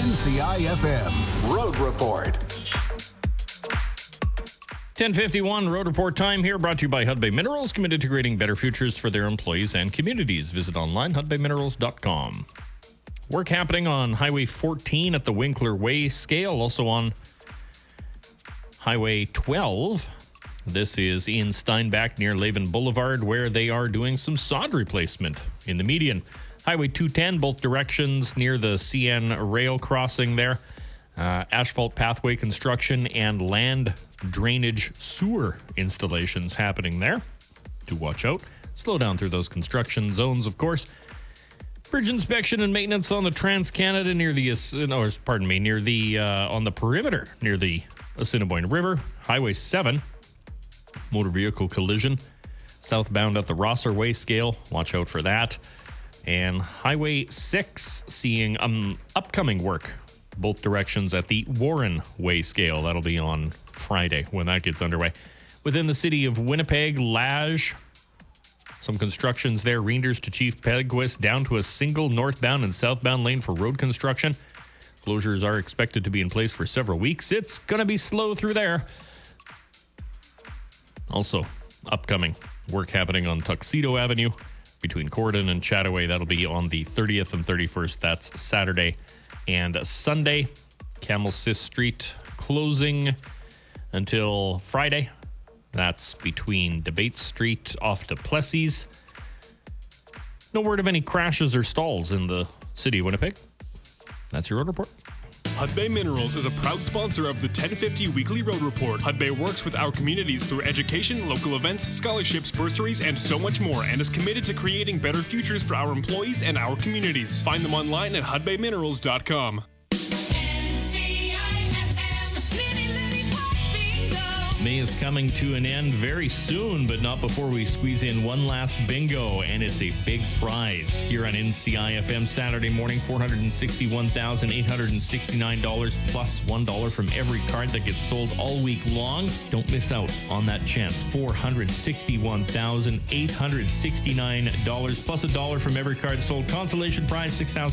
NCIFM Road Report. 10:51 Road Report time here, brought to you by Hudbay Minerals, committed to creating better futures for their employees and communities. Visit online, hudbayminerals.com. Work happening on Highway 14 at the Winkler Way scale, also on Highway 12. This is in Steinbach near Levin Boulevard, where they are doing some sod replacement in the median. Highway 210, both directions near the CN rail crossing there. Asphalt pathway construction and land drainage sewer installations happening there. Do watch out. Slow down through those construction zones, of course. Bridge inspection and maintenance on the Trans-Canada near the, on the perimeter near the Assiniboine River. Highway 7, motor vehicle collision, southbound at the Rosser Way scale. Watch out for that. And Highway 6 seeing upcoming work both directions at the Warren Way scale. That'll be on Friday when that gets underway. Within the city of Winnipeg, Lage, some constructions there. Reinders to Chief Peguis, down to a single northbound and southbound lane for road construction. Closures are expected to be in place for several weeks. It's going to be slow through there. Also, upcoming work happening on Tuxedo Avenue between Corydon and Chattaway. That'll be on the 30th and 31st. That's Saturday and Sunday. Camelsis Street closing until Friday. That's between Debate Street off to Plessis. No word of any crashes or stalls in the city of Winnipeg. That's your road report. Hudbay Minerals is a proud sponsor of the 1050 Weekly Road Report. Hudbay works with our communities through education, local events, scholarships, bursaries, and so much more, and is committed to creating better futures for our employees and our communities. Find them online at hudbayminerals.com. May is coming to an end very soon, but not before we squeeze in one last bingo, and it's a big prize here on NCIFM Saturday morning. $461,869 plus $1 from every card that gets sold all week long. Don't miss out on that chance. $461,869 plus $1 from every card sold. Consolation prize $6,000.